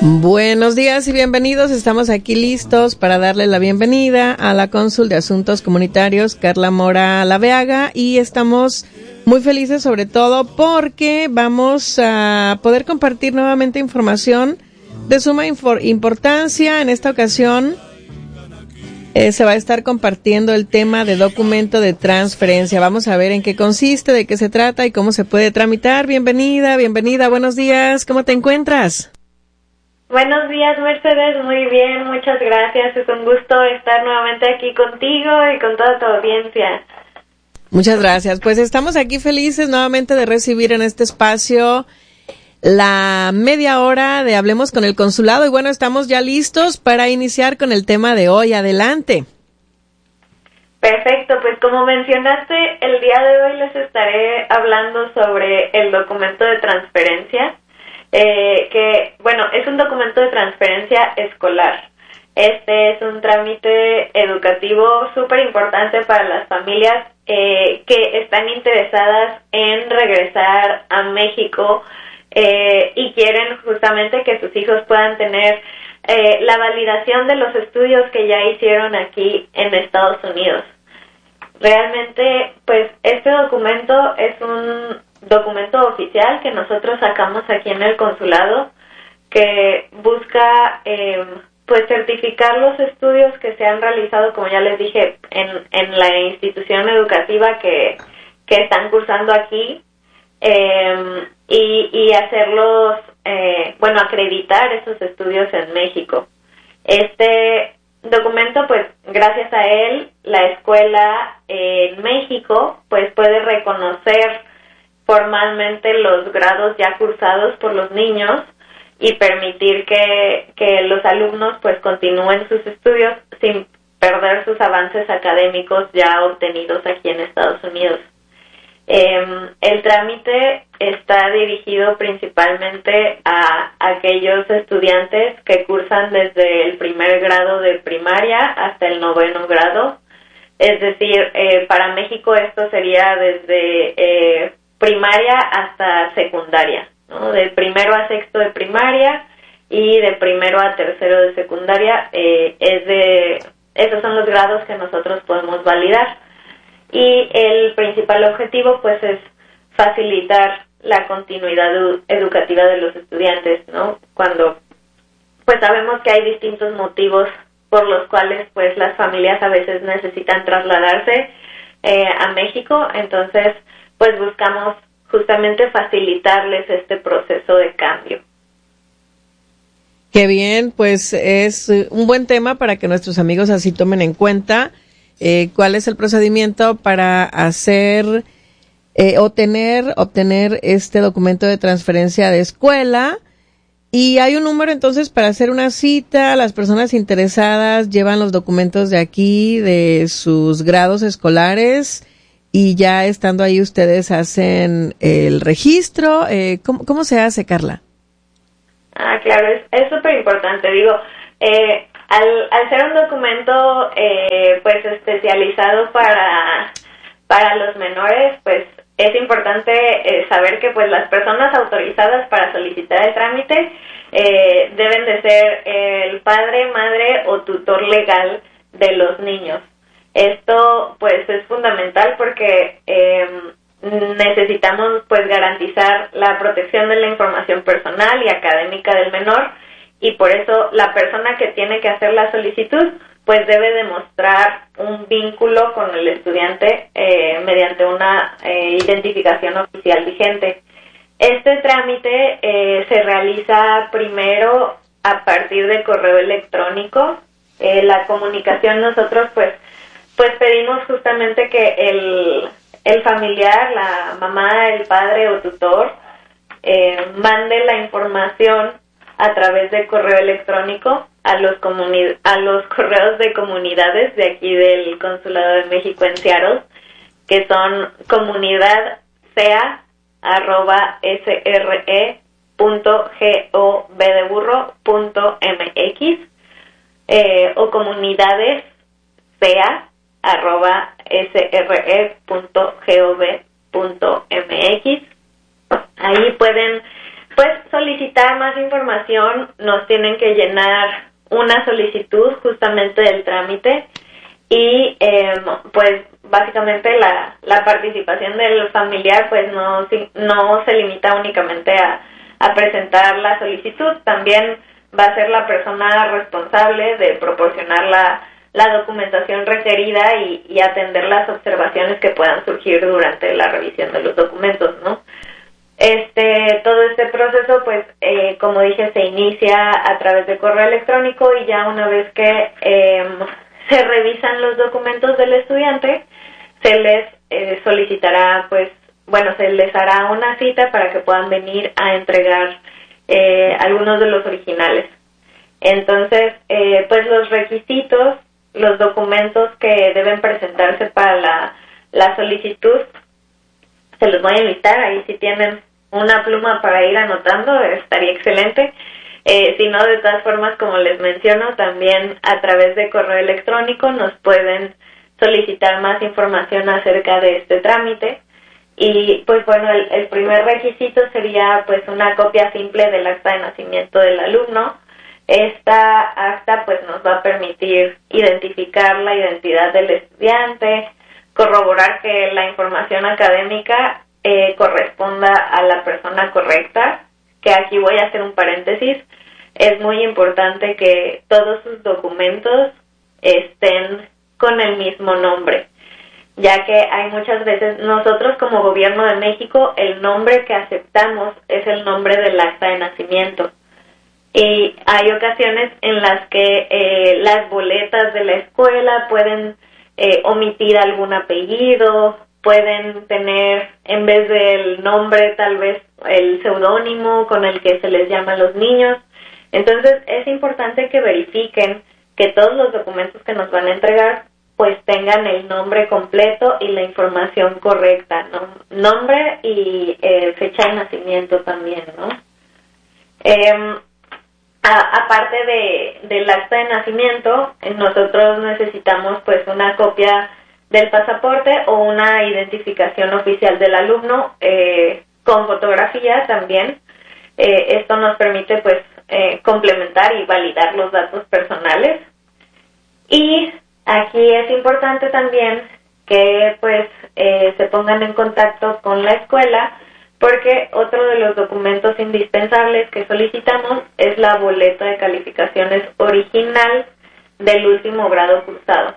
Buenos días y bienvenidos. Estamos aquí listos para darle la bienvenida a la cónsul de Asuntos Comunitarios, Carla Mora Laveaga, y estamos muy felices sobre todo porque vamos a poder compartir nuevamente información de suma importancia. En esta ocasión se va a estar compartiendo el tema de documento de transferencia. Vamos a ver en qué consiste, de qué se trata y cómo se puede tramitar. Bienvenida, buenos días. ¿Cómo te encuentras? Buenos días, Mercedes, muy bien, muchas gracias. Es un gusto estar nuevamente aquí contigo y con toda tu audiencia. Muchas gracias. Pues estamos aquí felices nuevamente de recibir en este espacio la media hora de Hablemos con el Consulado. Y bueno, estamos ya listos para iniciar con el tema de hoy. Adelante. Perfecto, pues como mencionaste, el día de hoy les estaré hablando sobre el documento de transferencia. Que, bueno, es un documento de transferencia escolar. Este es un trámite educativo súper importante para las familias que están interesadas en regresar a México y quieren justamente que sus hijos puedan tener la validación de los estudios que ya hicieron aquí en Estados Unidos. Realmente, pues, este documento es un documento oficial que nosotros sacamos aquí en el consulado, que busca pues certificar los estudios que se han realizado, como ya les dije, en la institución educativa que están cursando aquí, y hacerlos, acreditar esos estudios en México. Este documento, pues, gracias a él, la escuela en México, pues, puede reconocer formalmente los grados ya cursados por los niños y permitir que los alumnos pues continúen sus estudios sin perder sus avances académicos ya obtenidos aquí en Estados Unidos. El trámite está dirigido principalmente a aquellos estudiantes que cursan desde el primer grado de primaria hasta el 9º grado. Es decir, para México esto sería desde primaria hasta secundaria, ¿no? De primero a sexto de primaria y de primero a tercero de secundaria. Esos son los grados que nosotros podemos validar. Y el principal objetivo, pues, es facilitar la continuidad educativa de los estudiantes, ¿no? Cuando, pues, sabemos que hay distintos motivos por los cuales, pues, las familias a veces necesitan trasladarse a México. Entonces, pues buscamos justamente facilitarles este proceso de cambio. Qué bien, pues es un buen tema para que nuestros amigos así tomen en cuenta cuál es el procedimiento para hacer, obtener este documento de transferencia de escuela. Y hay un número entonces para hacer una cita. Las personas interesadas llevan los documentos de aquí, de sus grados escolares, y ya estando ahí ustedes hacen el registro. ¿Cómo se hace, Carla? Claro, es súper importante. Digo, al ser un documento pues especializado para los menores, pues es importante saber que pues las personas autorizadas para solicitar el trámite deben de ser el padre, madre o tutor legal de los niños. Esto pues es fundamental porque necesitamos pues garantizar la protección de la información personal y académica del menor, y por eso la persona que tiene que hacer la solicitud pues debe demostrar un vínculo con el estudiante mediante una identificación oficial vigente. Este trámite se realiza primero a partir de correo electrónico. La comunicación, nosotros pues pedimos justamente que el familiar, la mamá, el padre o tutor, mande la información a través de correo electrónico a los correos de comunidades de aquí del Consulado de México en Seattle, que son comunidad.sea@sre.gov.mx o comunidades@sre.gov.mx. Ahí pueden pues solicitar más información, nos tienen que llenar una solicitud justamente del trámite y pues básicamente la participación del familiar pues no se limita únicamente a presentar la solicitud, también va a ser la persona responsable de proporcionar la documentación requerida y atender las observaciones que puedan surgir durante la revisión de los documentos, ¿no? Todo este proceso, pues, como dije, se inicia a través de correo electrónico y ya una vez que se revisan los documentos del estudiante, se les solicitará, pues, bueno, se les hará una cita para que puedan venir a entregar algunos de los originales. Entonces, pues los requisitos, los documentos que deben presentarse para la solicitud, se los voy a invitar, ahí si tienen una pluma para ir anotando, estaría excelente. Si no, de todas formas, como les menciono, también a través de correo electrónico nos pueden solicitar más información acerca de este trámite. Y pues bueno, el primer requisito sería pues una copia simple del acta de nacimiento del alumno. Esta acta pues nos va a permitir identificar la identidad del estudiante, corroborar que la información académica corresponda a la persona correcta, que aquí voy a hacer un paréntesis. Es muy importante que todos sus documentos estén con el mismo nombre, ya que hay muchas veces, nosotros como Gobierno de México, el nombre que aceptamos es el nombre del acta de nacimiento. Y hay ocasiones en las que las boletas de la escuela pueden omitir algún apellido, pueden tener, en vez del nombre, tal vez el seudónimo con el que se les llama a los niños. Entonces, es importante que verifiquen que todos los documentos que nos van a entregar pues tengan el nombre completo y la información correcta, ¿no? Nombre y fecha de nacimiento también, ¿no? Aparte del acta de nacimiento, nosotros necesitamos pues una copia del pasaporte o una identificación oficial del alumno con fotografía también. Esto nos permite pues complementar y validar los datos personales. Y aquí es importante también que pues se pongan en contacto con la escuela, porque otro de los documentos indispensables que solicitamos es la boleta de calificaciones original del último grado cursado.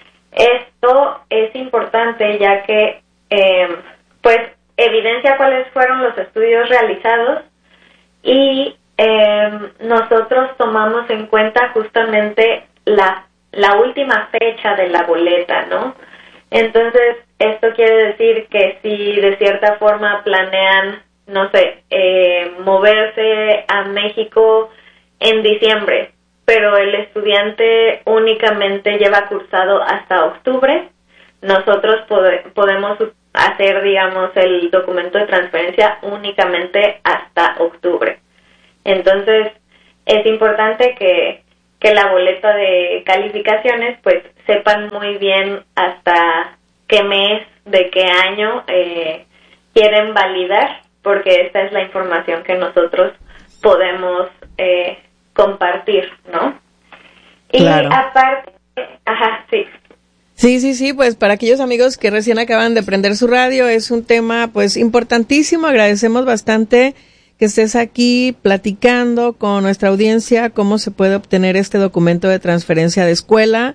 Esto es importante ya que pues evidencia cuáles fueron los estudios realizados y nosotros tomamos en cuenta justamente la última fecha de la boleta, ¿no? Entonces, esto quiere decir que si de cierta forma planean, no sé, moverse a México en diciembre, pero el estudiante únicamente lleva cursado hasta octubre, nosotros podemos hacer, digamos, el documento de transferencia únicamente hasta octubre. Entonces, es importante que la boleta de calificaciones, pues, sepan muy bien hasta qué mes, de qué año quieren validar, porque esta es la información que nosotros podemos compartir, ¿no? Claro. Y aparte, sí. Sí, pues para aquellos amigos que recién acaban de prender su radio, es un tema pues importantísimo. Agradecemos bastante que estés aquí platicando con nuestra audiencia cómo se puede obtener este documento de transferencia de escuela.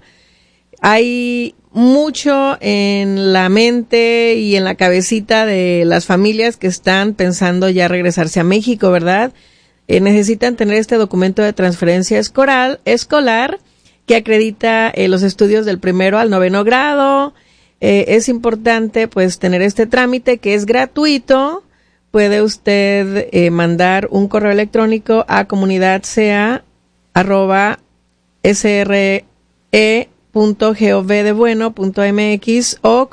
Hay mucho en la mente y en la cabecita de las familias que están pensando ya regresarse a México, ¿verdad? Necesitan tener este documento de transferencia escolar que acredita los estudios del 1º al 9º grado. Es importante pues tener este trámite que es gratuito. Puede usted mandar un correo electrónico a comunidad.sre.gov.mx o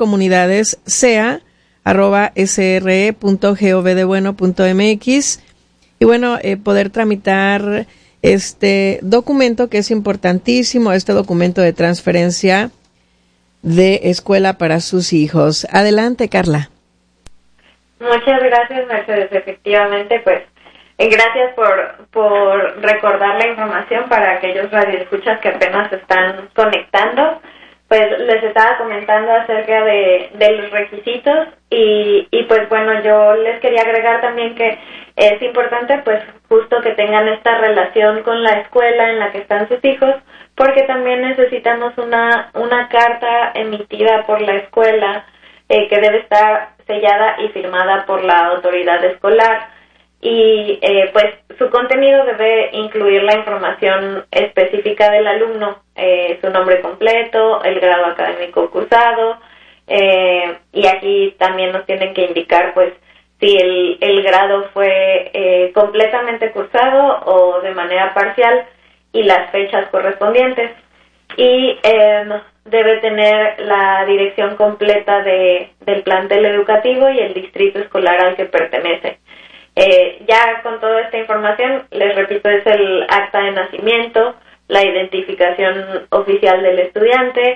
comunidades.sre.gov.mx y bueno, poder tramitar este documento que es importantísimo, este documento de transferencia de escuela para sus hijos. Adelante, Carla. Muchas gracias, Mercedes. Efectivamente, pues Gracias por recordar la información para aquellos radioescuchas que apenas se están conectando. Pues les estaba comentando acerca de los requisitos y pues bueno, yo les quería agregar también que es importante pues justo que tengan esta relación con la escuela en la que están sus hijos, porque también necesitamos una carta emitida por la escuela que debe estar sellada y firmada por la autoridad escolar. Y pues su contenido debe incluir la información específica del alumno, su nombre completo, el grado académico cursado, y aquí también nos tienen que indicar pues si el grado fue completamente cursado o de manera parcial y las fechas correspondientes. Y debe tener la dirección completa del plantel educativo y el distrito escolar al que pertenece. Ya con toda esta información, les repito, es el acta de nacimiento, la identificación oficial del estudiante,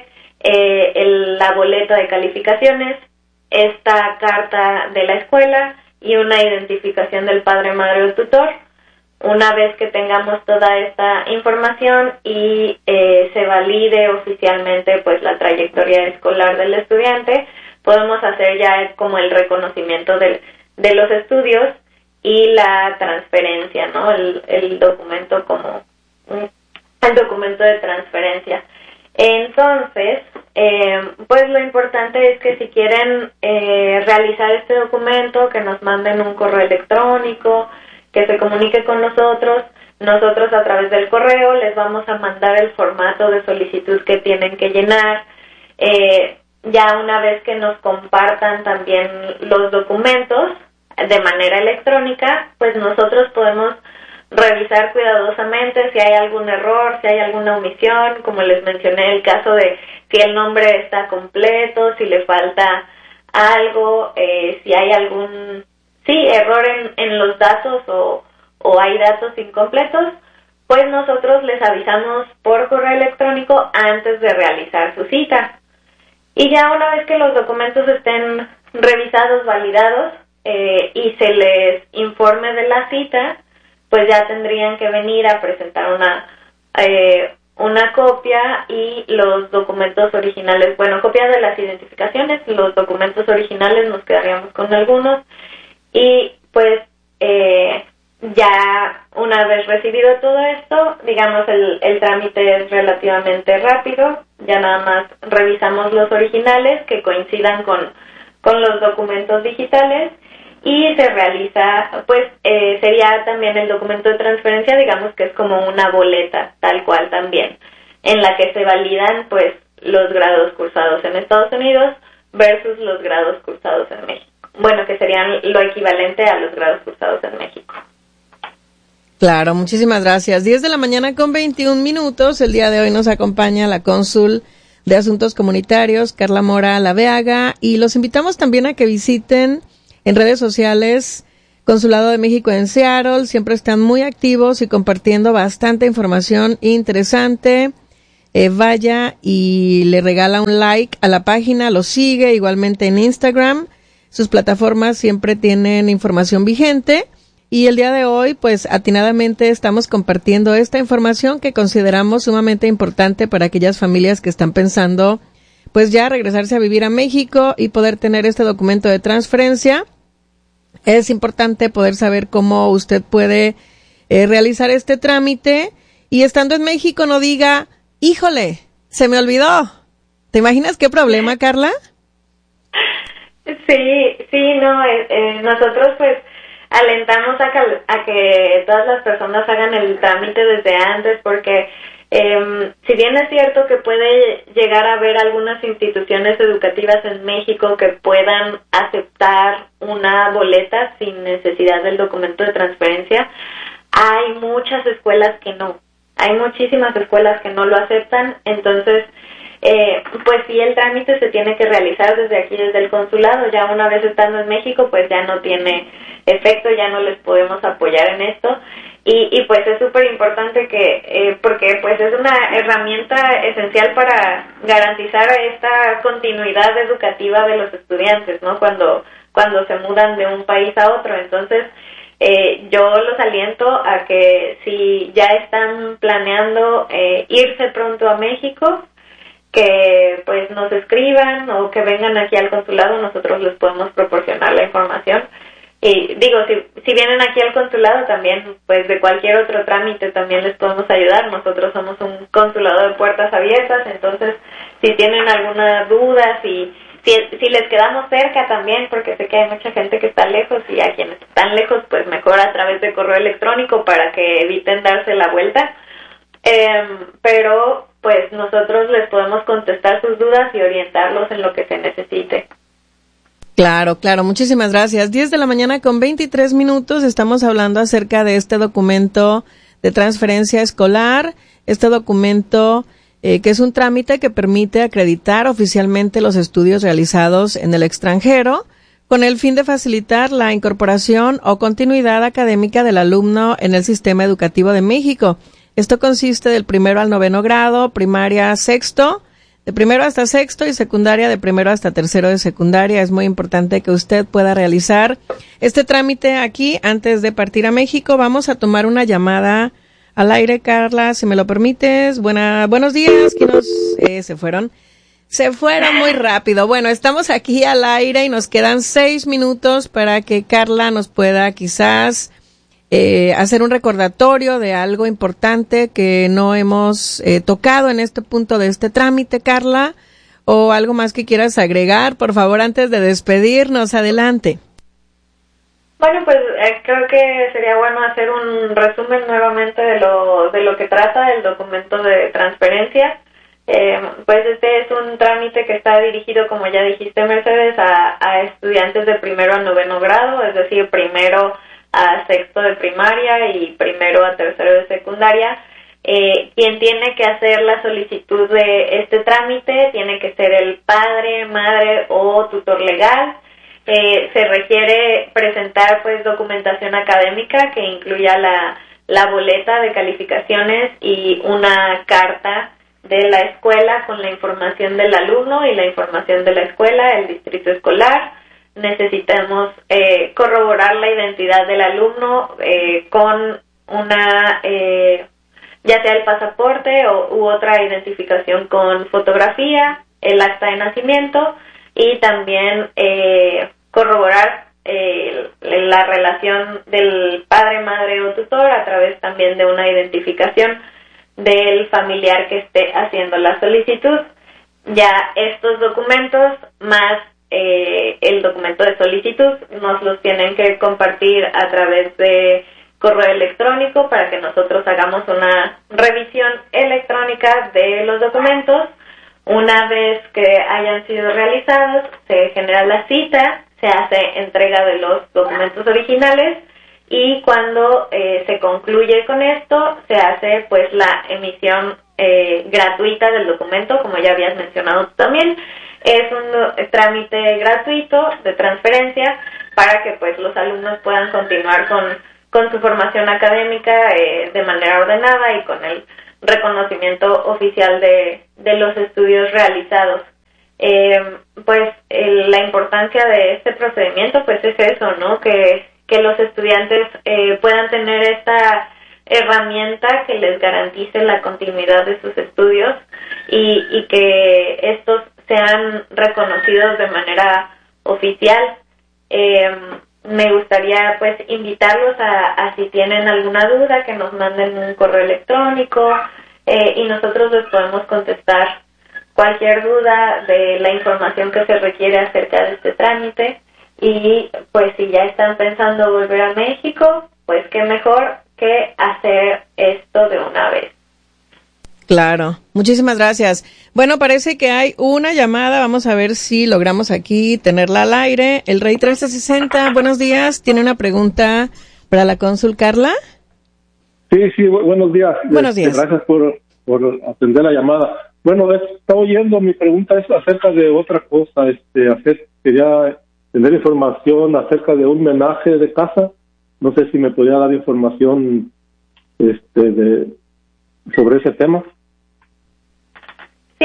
la boleta de calificaciones, esta carta de la escuela y una identificación del padre, madre o tutor. Una vez que tengamos toda esta información y se valide oficialmente pues la trayectoria escolar del estudiante, podemos hacer ya como el reconocimiento de los estudios y la transferencia, ¿no? El documento como el documento de transferencia. Entonces, pues lo importante es que si quieren realizar este documento, que nos manden un correo electrónico, que se comunique con nosotros. Nosotros a través del correo les vamos a mandar el formato de solicitud que tienen que llenar. Ya una vez que nos compartan también los documentos de manera electrónica, pues nosotros podemos revisar cuidadosamente si hay algún error, si hay alguna omisión, como les mencioné, el caso de si el nombre está completo, si le falta algo, si hay algún error en los datos o hay datos incompletos, pues nosotros les avisamos por correo electrónico antes de realizar su cita. Y ya una vez que los documentos estén revisados, validados, y se les informe de la cita, pues ya tendrían que venir a presentar una copia y los documentos originales, bueno, copia de las identificaciones, los documentos originales nos quedaríamos con algunos y pues ya una vez recibido todo esto, digamos el trámite es relativamente rápido, ya nada más revisamos los originales que coincidan con los documentos digitales y se realiza, pues sería también el documento de transferencia, digamos que es como una boleta, tal cual también, en la que se validan pues los grados cursados en Estados Unidos versus los grados cursados en México. Bueno, que serían lo equivalente a los grados cursados en México. Claro, muchísimas gracias. 10 de la mañana con 21 minutos. El día de hoy nos acompaña la cónsul de Asuntos Comunitarios, Carla Mora Laveaga, y los invitamos también a que visiten en redes sociales Consulado de México en Seattle. Siempre están muy activos y compartiendo bastante información interesante. Vaya y le regala un like a la página, lo sigue igualmente en Instagram. Sus plataformas siempre tienen información vigente. Y el día de hoy, pues, atinadamente estamos compartiendo esta información que consideramos sumamente importante para aquellas familias que están pensando, pues, ya regresarse a vivir a México y poder tener este documento de transferencia. Es importante poder saber cómo usted puede realizar este trámite y estando en México no diga, híjole, se me olvidó. ¿Te imaginas qué problema, Carla? Sí, no, nosotros pues alentamos a que todas las personas hagan el trámite desde antes porque si bien es cierto que puede llegar a haber algunas instituciones educativas en México que puedan aceptar una boleta sin necesidad del documento de transferencia, hay muchas escuelas que no. Hay muchísimas escuelas que no lo aceptan, entonces pues sí, el trámite se tiene que realizar desde aquí, desde el consulado. Ya una vez estando en México, pues ya no tiene efecto, ya no les podemos apoyar en esto. Y pues es súper importante que, porque pues es una herramienta esencial para garantizar esta continuidad educativa de los estudiantes, ¿no? Cuando se mudan de un país a otro. Entonces, Yo los aliento a que si ya están planeando irse pronto a México, que pues nos escriban o que vengan aquí al consulado, nosotros les podemos proporcionar la información. Y digo, si vienen aquí al consulado también, pues de cualquier otro trámite también les podemos ayudar. Nosotros somos un consulado de puertas abiertas, entonces si tienen alguna duda, si les quedamos cerca también, porque sé que hay mucha gente que está lejos y a quienes están lejos, pues mejor a través de correo electrónico para que eviten darse la vuelta. Pero pues nosotros les podemos contestar sus dudas y orientarlos en lo que se necesite. Claro, muchísimas gracias. 10 de la mañana con 23 minutos, estamos hablando acerca de este documento de transferencia escolar, este documento que es un trámite que permite acreditar oficialmente los estudios realizados en el extranjero, con el fin de facilitar la incorporación o continuidad académica del alumno en el sistema educativo de México. Esto consiste del 1º al 9º grado, primaria sexto, de 1º hasta sexto y secundaria de 1º hasta 3º de secundaria. Es muy importante que usted pueda realizar este trámite aquí antes de partir a México. Vamos a tomar una llamada al aire, Carla, si me lo permites. Buenos días. ¿Quién nos se fueron? Se fueron muy rápido. Bueno, estamos aquí al aire y nos quedan 6 minutos para que Carla nos pueda quizás hacer un recordatorio de algo importante que no hemos tocado en este punto de este trámite, Carla, o algo más que quieras agregar, por favor, antes de despedirnos. Adelante. Bueno, pues creo que sería bueno hacer un resumen nuevamente de lo que trata el documento de transferencia. Pues este es un trámite que está dirigido, como ya dijiste, Mercedes, a estudiantes de 1º a 9º grado, es decir, 1º a sexto de primaria y 1º a 3º de secundaria. Quien tiene que hacer la solicitud de este trámite tiene que ser el padre, madre o tutor legal. Se requiere presentar pues documentación académica que incluya la boleta de calificaciones y una carta de la escuela con la información del alumno y la información de la escuela, el distrito escolar. Necesitamos corroborar la identidad del alumno con una, ya sea el pasaporte u otra identificación con fotografía, el acta de nacimiento y también corroborar la relación del padre, madre o tutor a través también de una identificación del familiar que esté haciendo la solicitud. Ya estos documentos más el documento de solicitud nos los tienen que compartir a través de correo electrónico para que nosotros hagamos una revisión electrónica de los documentos. Una vez que hayan sido realizados, se genera la cita, se hace entrega de los documentos originales y cuando se concluye con esto, se hace pues la emisión gratuita del documento, como ya habías mencionado tú también. Es un trámite gratuito de transferencia para que pues los alumnos puedan continuar con su formación académica de manera ordenada y con el reconocimiento oficial de los estudios realizados. La importancia de este procedimiento pues es eso, ¿no? Que los estudiantes puedan tener esta herramienta que les garantice la continuidad de sus estudios y que estos sean reconocidos de manera oficial. Me gustaría pues invitarlos a si tienen alguna duda que nos manden un correo electrónico y nosotros les podemos contestar cualquier duda de la información que se requiere acerca de este trámite. Y pues si ya están pensando volver a México, pues qué mejor que hacer esto de una vez. Claro, muchísimas gracias. Bueno, parece que hay una llamada, vamos a ver si logramos aquí tenerla al aire. El Rey 1360, buenos días, ¿tiene una pregunta para la cónsul Carla? Sí, buenos días. Buenos días. Gracias por atender la llamada. Bueno, estaba oyendo, mi pregunta es acerca de otra cosa, quería tener información acerca de un menaje de casa. No sé si me podría dar información sobre ese tema. Sí,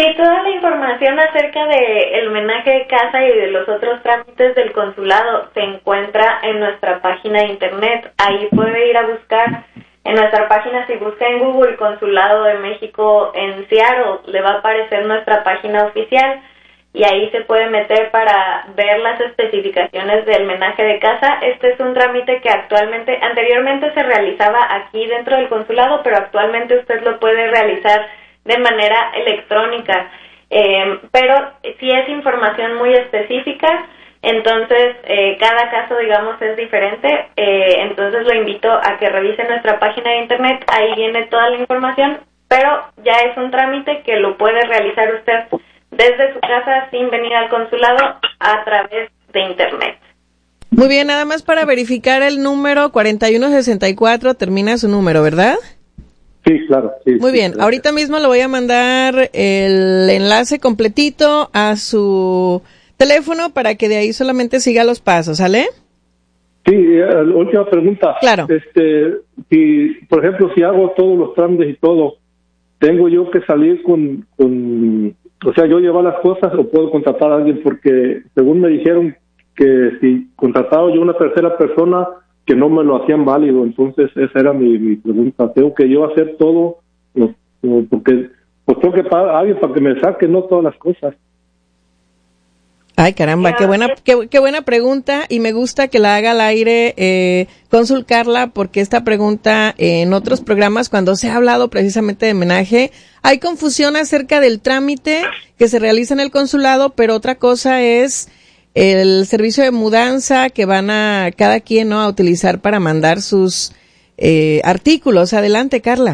Sí, toda la información acerca del homenaje de casa y de los otros trámites del consulado se encuentra en nuestra página de internet. Ahí puede ir a buscar en nuestra página, si busca en Google Consulado de México en Seattle, le va a aparecer nuestra página oficial y ahí se puede meter para ver las especificaciones del homenaje de casa. Este es un trámite que anteriormente se realizaba aquí dentro del consulado, pero actualmente usted lo puede realizar de manera electrónica, pero si es información muy específica, entonces cada caso, digamos, es diferente, entonces lo invito a que revise nuestra página de internet, ahí viene toda la información, pero ya es un trámite que lo puede realizar usted desde su casa sin venir al consulado a través de internet. Muy bien, nada más para verificar el número 4164, termina su número, ¿verdad? Sí, claro. Sí, muy bien, claro. Ahorita mismo le voy a mandar el enlace completito a su teléfono para que de ahí solamente siga los pasos, ¿sale? Sí, la última pregunta. Claro. Si, por ejemplo, si hago todos los trámites y todo, ¿tengo yo que salir o sea, yo llevar las cosas o puedo contratar a alguien? Porque según me dijeron que si contrataba yo una tercera persona, que no me lo hacían válido. Entonces esa era mi pregunta. ¿Tengo que yo hacer todo? Porque pues tengo que pagar a alguien para que me saque, no todas las cosas. Ay, caramba, qué buena pregunta, y me gusta que la haga al aire, Cónsul Carla, porque esta pregunta en otros programas, cuando se ha hablado precisamente de homenaje, hay confusión acerca del trámite que se realiza en el consulado, pero otra cosa es el servicio de mudanza que van a cada quien, ¿no?, a utilizar para mandar sus artículos. Adelante, Carla.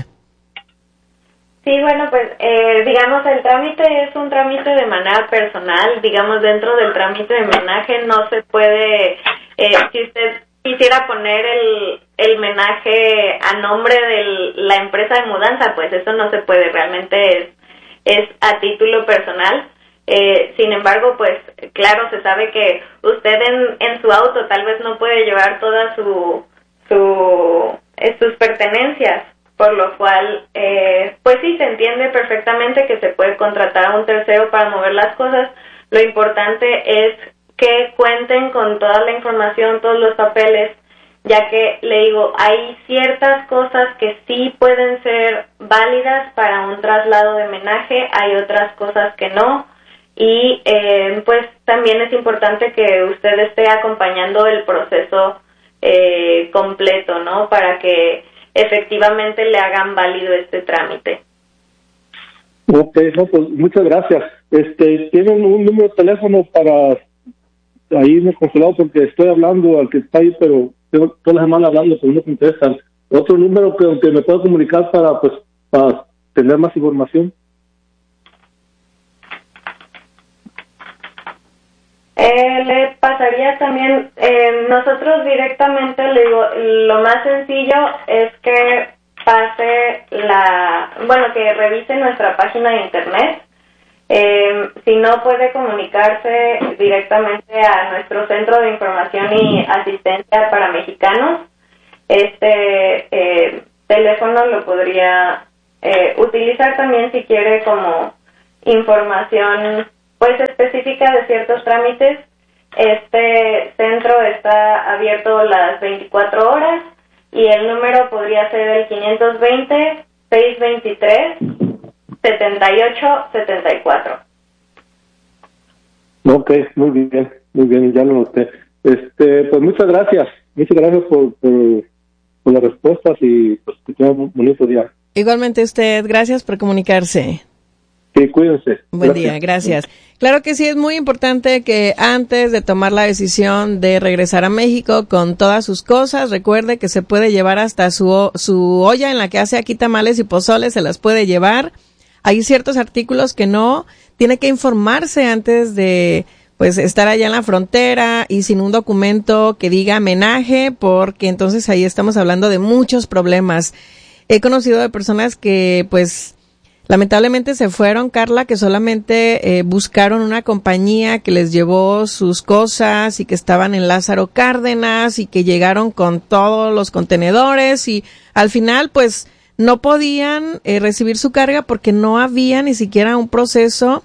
Sí, bueno, pues digamos, el trámite es un trámite de manera personal, digamos, dentro del trámite de homenaje no se puede, si usted quisiera poner el homenaje a nombre de la empresa de mudanza, pues eso no se puede, realmente es a título personal. Sin embargo, pues claro, se sabe que usted en su auto tal vez no puede llevar todas sus pertenencias, por lo cual, pues sí, se entiende perfectamente que se puede contratar a un tercero para mover las cosas. Lo importante es que cuenten con toda la información, todos los papeles, ya que, le digo, hay ciertas cosas que sí pueden ser válidas para un traslado de homenaje, hay otras cosas que no, y pues también es importante que usted esté acompañando el proceso completo, ¿no?, para que efectivamente le hagan válido este trámite. Ok, no, pues muchas gracias. ¿Tienen un número de teléfono para ahí en el consulado? Porque estoy hablando al que está ahí, pero tengo toda la semana hablando, pero no contestan. ¿Otro número que me pueda comunicar para tener más información? Le pasaría también, nosotros directamente, le digo, lo más sencillo es que que revise nuestra página de internet. Si no, puede comunicarse directamente a nuestro Centro de Información y Asistencia para Mexicanos. Este teléfono lo podría utilizar también si quiere como información pues específica de ciertos trámites. Este centro está abierto las 24 horas y el número podría ser el 520-623-7874. Ok, muy bien, ya lo noté. Pues muchas gracias por las respuestas y pues que tengan un bonito día. Igualmente usted, gracias por comunicarse. Sí, cuídense. Buen día, gracias. Claro que sí, es muy importante que antes de tomar la decisión de regresar a México con todas sus cosas, recuerde que se puede llevar hasta su olla en la que hace aquí tamales y pozoles, se las puede llevar. Hay ciertos artículos que no, tiene que informarse antes de pues estar allá en la frontera y sin un documento que diga homenaje, porque entonces ahí estamos hablando de muchos problemas. He conocido de personas que pues lamentablemente se fueron, Carla, que solamente buscaron una compañía que les llevó sus cosas y que estaban en Lázaro Cárdenas y que llegaron con todos los contenedores y al final pues no podían recibir su carga porque no había ni siquiera un proceso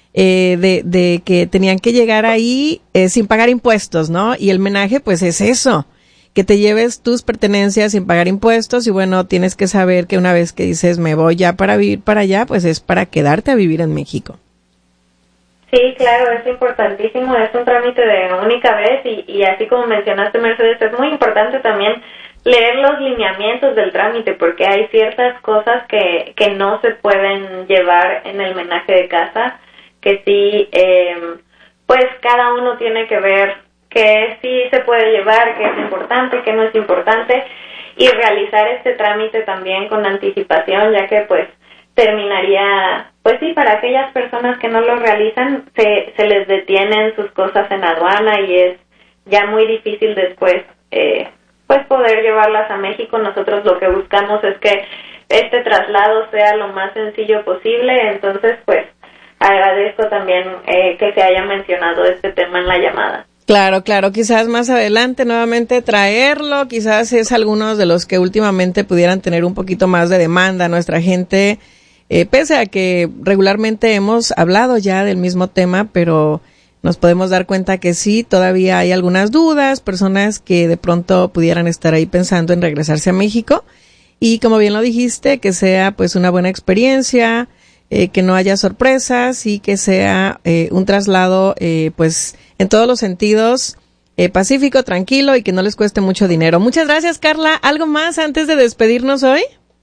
de que tenían que llegar ahí sin pagar impuestos, ¿no? Y el menaje, pues es eso, que te lleves tus pertenencias sin pagar impuestos y bueno, tienes que saber que una vez que dices me voy ya para vivir para allá, pues es para quedarte a vivir en México. Sí, claro, es importantísimo, es un trámite de única vez y así como mencionaste, Mercedes, es muy importante también leer los lineamientos del trámite porque hay ciertas cosas que no se pueden llevar en el menaje de casa, que sí, pues cada uno tiene que ver que sí se puede llevar, que es importante, que no es importante y realizar este trámite también con anticipación, ya que pues terminaría, pues sí, para aquellas personas que no lo realizan, se les detienen sus cosas en aduana y es ya muy difícil después, pues poder llevarlas a México. Nosotros lo que buscamos es que este traslado sea lo más sencillo posible, entonces pues agradezco también que se haya mencionado este tema en la llamada. Claro, quizás más adelante nuevamente traerlo, quizás es algunos de los que últimamente pudieran tener un poquito más de demanda. Nuestra gente, pese a que regularmente hemos hablado ya del mismo tema, pero nos podemos dar cuenta que sí, todavía hay algunas dudas, personas que de pronto pudieran estar ahí pensando en regresarse a México y como bien lo dijiste, que sea pues una buena experiencia, que no haya sorpresas y que sea un traslado pues en todos los sentidos pacífico, tranquilo y que no les cueste mucho dinero. Muchas gracias, Carla. ¿Algo más antes de despedirnos hoy?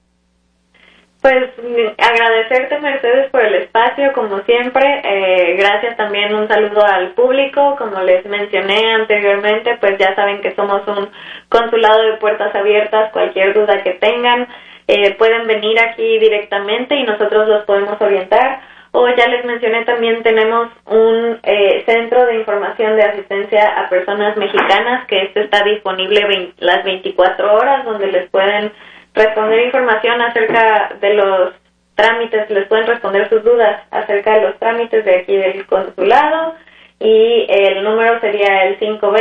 Pues agradecerte, Mercedes, por el espacio, como siempre. Gracias también, un saludo al público. Como les mencioné anteriormente, pues ya saben que somos un consulado de puertas abiertas. Cualquier duda que tengan, pueden venir aquí directamente y nosotros los podemos orientar. O ya les mencioné, también tenemos un centro de información de asistencia a personas mexicanas, que está disponible las 24 horas, donde les pueden responder información acerca de los trámites, les pueden responder sus dudas acerca de los trámites de aquí del consulado y el número sería el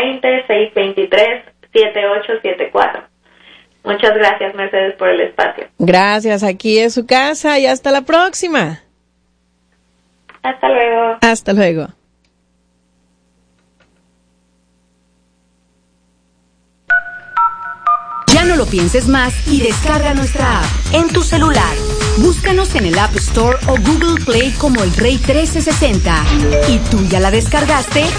520-623-7874. Muchas gracias, Mercedes, por el espacio. Gracias, aquí es su casa y hasta la próxima. Hasta luego. Hasta luego. Ya no lo pienses más y descarga nuestra app en tu celular. Búscanos en el App Store o Google Play como El Rey 1360. ¿Y tú ya la descargaste?